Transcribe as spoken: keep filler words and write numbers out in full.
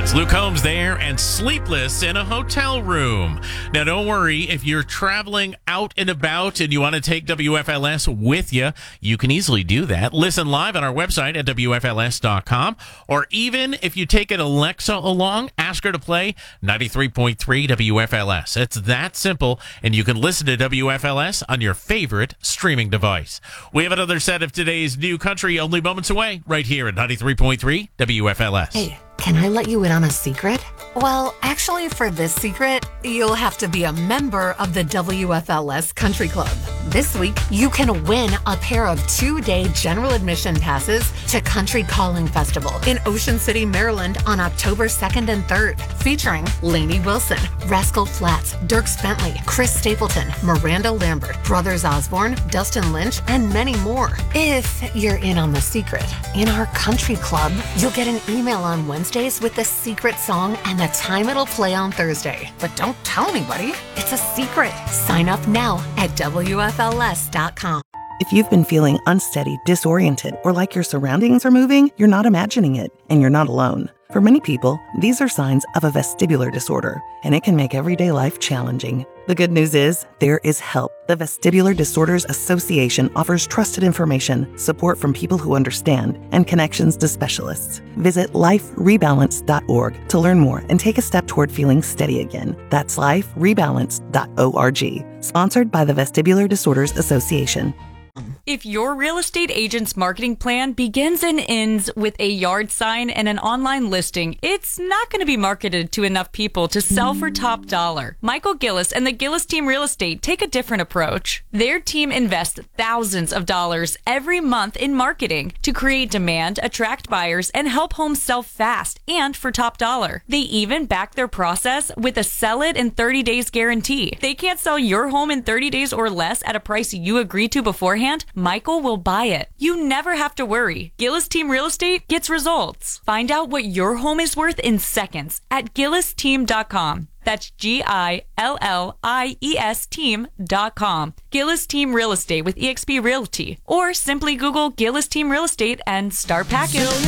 It's Luke Combs there and Sleepless in a Hotel Room. Now, don't worry, if you're traveling out and about and you want to take W F L S with you, you can easily do that. Listen live on our website at W F L S dot com, or even if you take an Alexa along, ask her to play ninety-three point three W F L S. It's that simple, and you can listen to W F L S on your favorite streaming device. We have another set of today's new country only moments away right here at ninety-three point three W F L S. Hey, can I let you in on a secret? Well, actually, for this secret, you'll have to be a member of the W F L S Country Club. This week, you can win a pair of two-day general admission passes to Country Calling Festival in Ocean City, Maryland on October second and third, featuring Lainey Wilson, Rascal Flatts, Dierks Bentley, Chris Stapleton, Miranda Lambert, Brothers Osborne, Dustin Lynch, and many more. If you're in on the secret, in our Country Club, you'll get an email on Wednesdays with the secret song and the time it'll play on Thursday. But don't tell anybody. It's a secret. Sign up now at W F L S dot com. If you've been feeling unsteady, disoriented, or like your surroundings are moving, you're not imagining it, and you're not alone. For many people, these are signs of a vestibular disorder, and it can make everyday life challenging. The good news is, there is help. The Vestibular Disorders Association offers trusted information, support from people who understand, and connections to specialists. Visit life rebalance dot org to learn more and take a step toward feeling steady again. That's life rebalance dot org. Sponsored by the Vestibular Disorders Association. If your real estate agent's marketing plan begins and ends with a yard sign and an online listing, it's not going to be marketed to enough people to sell for top dollar. Michael Gillis and the Gillis Team Real Estate take a different approach. Their team invests thousands of dollars every month in marketing to create demand, attract buyers, and help homes sell fast and for top dollar. They even back their process with a sell it in thirty days guarantee. If they can't sell your home in thirty days or less at a price you agreed to beforehand, Michael will buy it. You never have to worry. Gillis Team Real Estate gets results. Find out what your home is worth in seconds at gillis team dot com. That's G I L L I E S team dot com. Gillis Team Real Estate with eXp Realty. Or simply Google Gillis Team Real Estate and start packing.